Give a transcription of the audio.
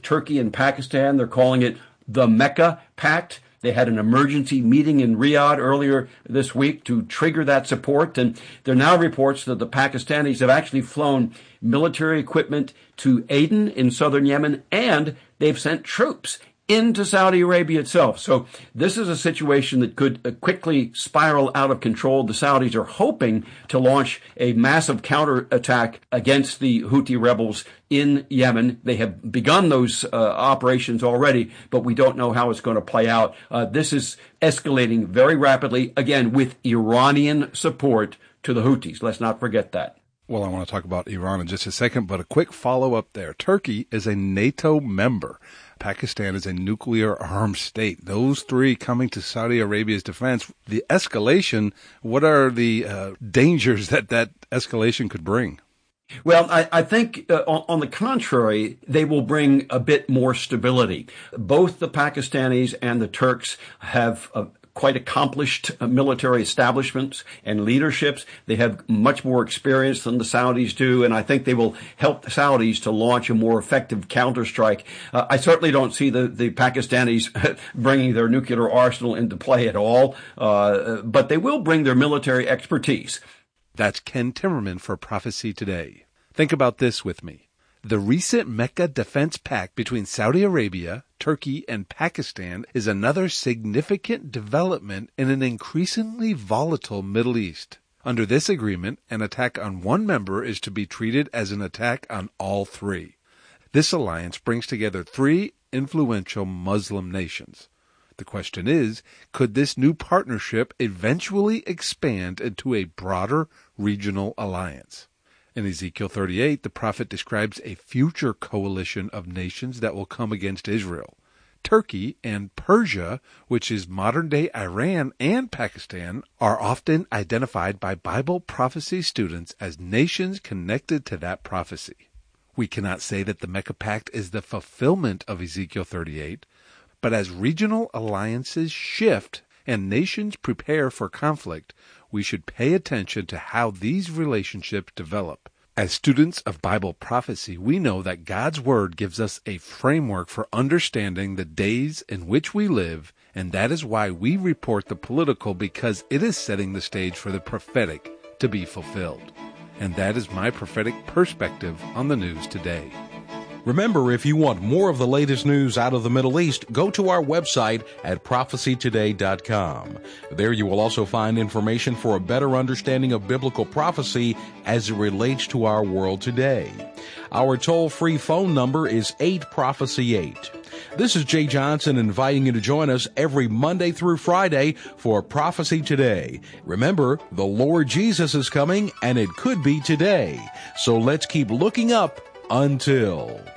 Turkey and Pakistan. They're calling it the Mecca Pact. They had an emergency meeting in Riyadh earlier this week to trigger that support. And there are now reports that the Pakistanis have actually flown military equipment to Aden in southern Yemen, and they've sent troops into Saudi Arabia itself. So this is a situation that could quickly spiral out of control. The Saudis are hoping to launch a massive counterattack against the Houthi rebels in Yemen. They have begun those operations already, but we don't know how it's going to play out. This is escalating very rapidly, again, with Iranian support to the Houthis. Let's not forget that. Well, I want to talk about Iran in just a second, but a quick follow-up there. Turkey is a NATO member. Pakistan is a nuclear-armed state. Those three coming to Saudi Arabia's defense. The escalation, what are the dangers that escalation could bring? Well, I think on the contrary, they will bring a bit more stability. Both the Pakistanis and the Turks have quite accomplished military establishments and leaderships. They have much more experience than the Saudis do, and I think they will help the Saudis to launch a more effective counterstrike. I certainly don't see the Pakistanis bringing their nuclear arsenal into play at all, but they will bring their military expertise. That's Ken Timmerman for Prophecy Today. Think about this with me. The recent Mecca Defense Pact between Saudi Arabia, Turkey, and Pakistan is another significant development in an increasingly volatile Middle East. Under this agreement, an attack on one member is to be treated as an attack on all three. This alliance brings together three influential Muslim nations. The question is, could this new partnership eventually expand into a broader regional alliance? In Ezekiel 38, the prophet describes a future coalition of nations that will come against Israel. Turkey and Persia, which is modern-day Iran and Pakistan, are often identified by Bible prophecy students as nations connected to that prophecy. We cannot say that the Mecca Pact is the fulfillment of Ezekiel 38, but as regional alliances shift and nations prepare for conflict, we should pay attention to how these relationships develop. As students of Bible prophecy, we know that God's Word gives us a framework for understanding the days in which we live, and that is why we report the political, because it is setting the stage for the prophetic to be fulfilled. And that is my prophetic perspective on the news today. Remember, if you want more of the latest news out of the Middle East, go to our website at prophecytoday.com. There you will also find information for a better understanding of biblical prophecy as it relates to our world today. Our toll-free phone number is 8-PROPHECY-8. This is Jay Johnson inviting you to join us every Monday through Friday for Prophecy Today. Remember, the Lord Jesus is coming, and it could be today. So let's keep looking up until...